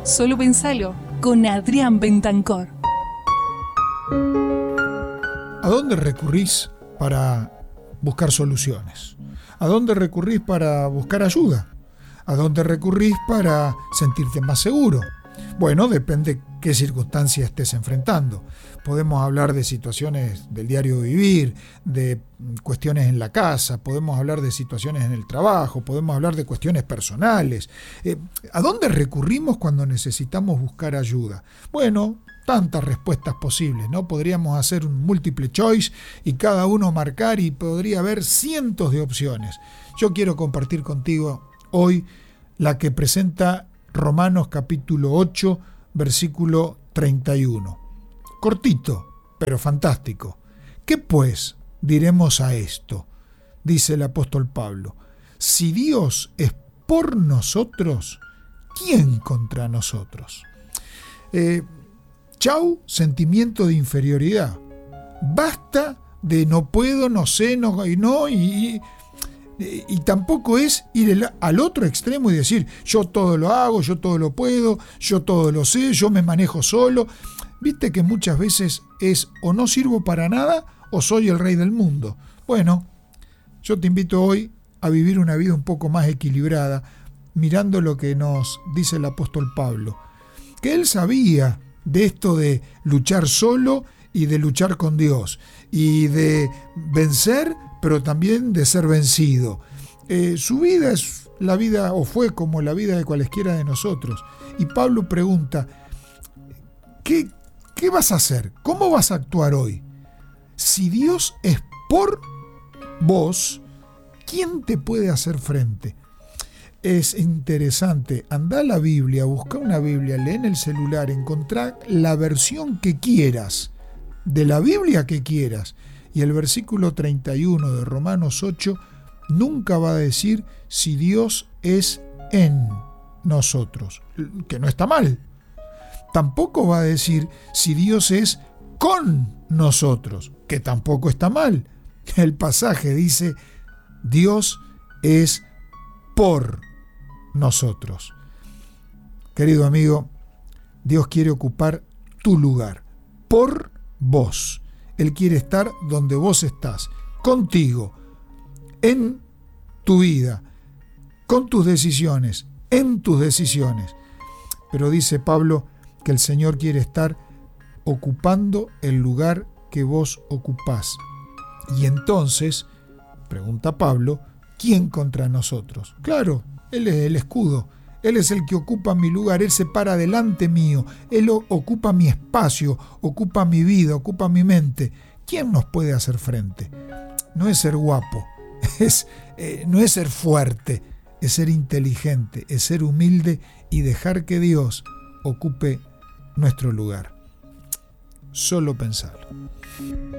Solo pensalo, con Adrián Bentancor. ¿A dónde recurrís para buscar soluciones? ¿A dónde recurrís para buscar ayuda? ¿A dónde recurrís para sentirte más seguro? Bueno, depende qué circunstancia estés enfrentando. Podemos hablar de situaciones del diario vivir, de cuestiones en la casa, podemos hablar de situaciones en el trabajo, podemos hablar de cuestiones personales. ¿A dónde recurrimos cuando necesitamos buscar ayuda? Bueno, tantas respuestas posibles, ¿no? Podríamos hacer un múltiple choice y cada uno marcar y podría haber cientos de opciones. Yo quiero compartir contigo hoy la que presenta Romanos capítulo 8, versículo 31. Cortito, pero fantástico. ¿Qué pues diremos a esto? Dice el apóstol Pablo. Si Dios es por nosotros, ¿quién contra nosotros? Chau, sentimiento de inferioridad. Basta de no puedo, no sé, no y tampoco es ir al otro extremo y decir yo todo lo hago, yo todo lo puedo, yo todo lo sé, yo me manejo solo. Viste que muchas veces es o no sirvo para nada o soy el rey del mundo. Bueno, yo te invito hoy a vivir una vida un poco más equilibrada, mirando lo que nos dice el apóstol Pablo, que él sabía de esto de luchar solo y de luchar con Dios y de vencer, pero también de ser vencido. Su vida es la vida, o fue como la vida de cualesquiera de nosotros. Y Pablo pregunta, ¿qué vas a hacer? ¿Cómo vas a actuar hoy? Si Dios es por vos, ¿quién te puede hacer frente? Es interesante, anda a la Biblia, busca una Biblia, lee en el celular, encontrá la versión que quieras, de la Biblia que quieras. Y el versículo 31 de Romanos 8 nunca va a decir si Dios es en nosotros, que no está mal. Tampoco va a decir si Dios es con nosotros, que tampoco está mal. El pasaje dice Dios es por nosotros. Querido amigo, Dios quiere ocupar tu lugar por vos. Él quiere estar donde vos estás, contigo, en tu vida, con tus decisiones, en tus decisiones. Pero dice Pablo que el Señor quiere estar ocupando el lugar que vos ocupás. Y entonces, pregunta Pablo, ¿quién contra nosotros? Claro, Él es el escudo. Él es el que ocupa mi lugar, Él se para delante mío, Él ocupa mi espacio, ocupa mi vida, ocupa mi mente. ¿Quién nos puede hacer frente? No es ser guapo, no es ser fuerte, es ser inteligente, es ser humilde y dejar que Dios ocupe nuestro lugar. Solo pensarlo.